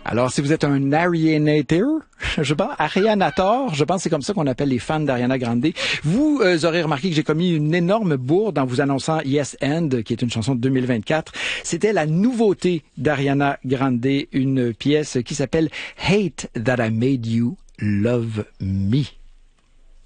Alors, si vous êtes un Arianator, je pense que c'est comme ça qu'on appelle les fans d'Ariana Grande, vous aurez remarqué que j'ai commis une énorme bourde en vous annonçant Yes and, qui est une chanson de 2024. C'était la nouveauté d'Ariana Grande, une pièce qui s'appelle Hate That I Made You Love Me.